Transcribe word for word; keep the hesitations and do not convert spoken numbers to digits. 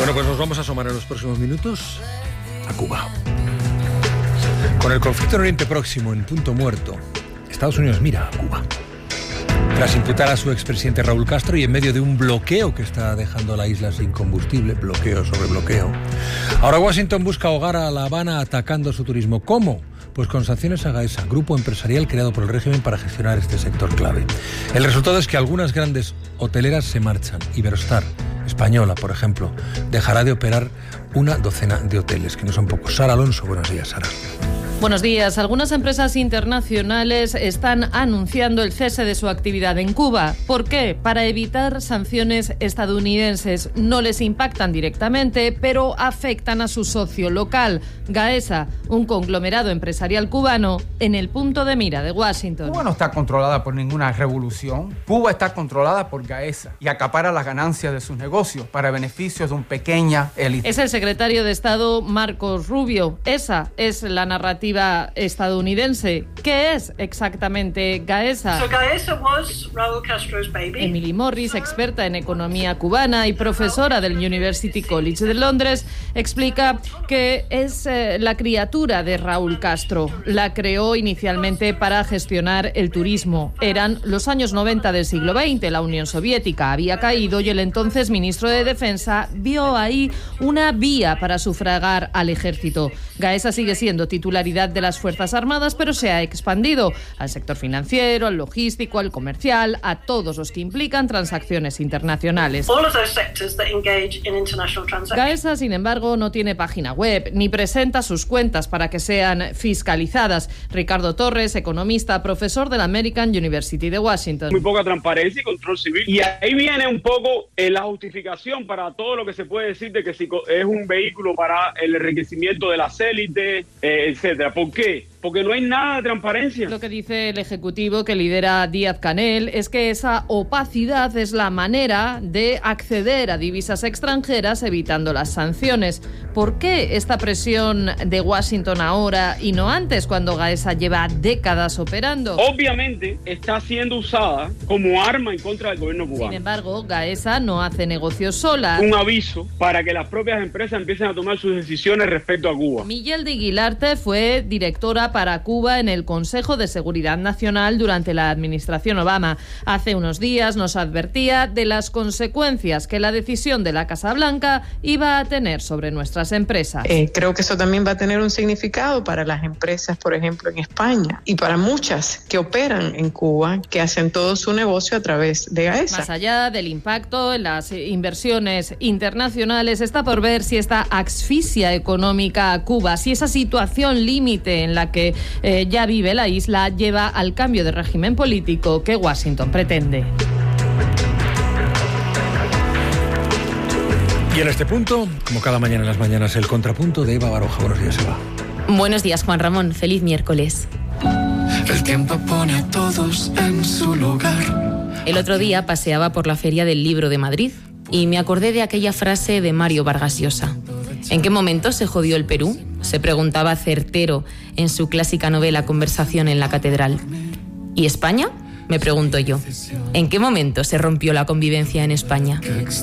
Bueno, pues nos vamos a asomar en los próximos minutos a Cuba. Con el conflicto en Oriente Próximo en punto muerto, Estados Unidos mira a Cuba. Tras imputar a su expresidente Raúl Castro y en medio de un bloqueo que está dejando la isla sin combustible, bloqueo sobre bloqueo, ahora Washington busca ahogar a La Habana atacando su turismo. ¿Cómo? Pues con sanciones a Gaesa, grupo empresarial creado por el régimen para gestionar este sector clave. El resultado es que algunas grandes hoteleras se marchan. Iberostar, española, por ejemplo, dejará de operar una docena de hoteles, que no son pocos. Sara Alonso, buenos días, Sara. Buenos días. Algunas empresas internacionales están anunciando el cese de su actividad en Cuba. ¿Por qué? Para evitar sanciones estadounidenses. No les impactan directamente, pero afectan a su socio local, Gaesa, un conglomerado empresarial cubano en el punto de mira de Washington. Cuba no está controlada por ninguna revolución. Cuba está controlada por Gaesa y acapara las ganancias de sus negocios para beneficios de una pequeña élite. Es el secretario de Estado Marcos Rubio. Esa es la narrativa estadounidense. ¿Qué es exactamente Gaesa? So Gaesa was Raúl Castro's baby. Emily Morris, experta en economía cubana y profesora del University College de Londres, explica que es eh, la criatura de Raúl Castro. La creó inicialmente para gestionar el turismo. Eran los años noventa del siglo veinte. La Unión Soviética había caído y el entonces ministro de Defensa vio ahí una vía para sufragar al ejército. Gaesa sigue siendo titularidad de las Fuerzas Armadas, pero se ha expandido al sector financiero, al logístico, al comercial, a todos los que implican transacciones internacionales. Gaesa, sin embargo, no tiene página web ni presenta sus cuentas para que sean fiscalizadas. Ricardo Torres, economista, profesor de la American University de Washington. Muy poca transparencia y control civil. Y ahí viene un poco eh, la justificación para todo lo que se puede decir de que si es un vehículo para el enriquecimiento de las élites, eh, etcétera. ¿Por qué? Porque no hay nada de transparencia. Lo que dice el ejecutivo que lidera Díaz-Canel es que esa opacidad es la manera de acceder a divisas extranjeras evitando las sanciones. ¿Por qué esta presión de Washington ahora y no antes, cuando Gaesa lleva décadas operando? Obviamente está siendo usada como arma en contra del gobierno cubano. Sin embargo, Gaesa no hace negocios sola. Un aviso para que las propias empresas empiecen a tomar sus decisiones respecto a Cuba. Miguel de Guilarte fue directora para Cuba en el Consejo de Seguridad Nacional durante la administración Obama. Hace unos días nos advertía de las consecuencias que la decisión de la Casa Blanca iba a tener sobre nuestras empresas. Eh, creo que eso también va a tener un significado para las empresas, por ejemplo, en España, y para muchas que operan en Cuba, que hacen todo su negocio a través de Gaesa. Más allá del impacto en las inversiones internacionales, está por ver si esta asfixia económica a Cuba, si esa situación límite en la que eh, ya vive la isla lleva al cambio de régimen político que Washington pretende. Y en este punto, como cada mañana en las mañanas, el contrapunto de Eva Baroja. Buenos días, Eva. Buenos días, Juan Ramón. Feliz miércoles. El tiempo pone a todos en su lugar. El otro día paseaba por la Feria del Libro de Madrid y me acordé de aquella frase de Mario Vargas Llosa. ¿En qué momento se jodió el Perú?, se preguntaba Certero en su clásica novela Conversación en la Catedral. ¿Y España?, me pregunto yo. ¿En qué momento se rompió la convivencia en España?